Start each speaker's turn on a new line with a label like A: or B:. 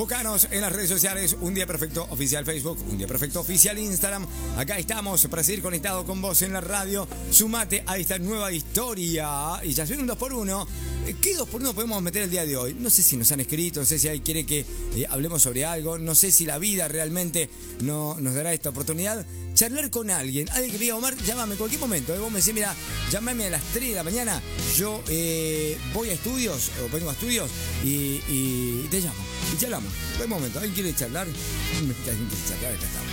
A: Búscanos en las redes sociales, Un Día Perfecto Oficial Facebook, Un Día Perfecto Oficial Instagram. Acá estamos para seguir conectados con vos en la radio. Sumate a esta nueva historia. Y ya soy un 2x1. ¿Qué 2x1 podemos meter el día de hoy? No sé si nos han escrito, no sé si alguien quiere que hablemos sobre algo, no sé si la vida realmente nos dará esta oportunidad. Charlar con alguien que me diga, Omar, llámame en cualquier momento. Vos me decís, mira, llámame a las 3 de la mañana, yo voy a estudios, o vengo a estudios, y te llamo. Y charlamos. Buen momento, ¿alguien quiere charlar? ¿Alguien quiere charlar? Acá estamos.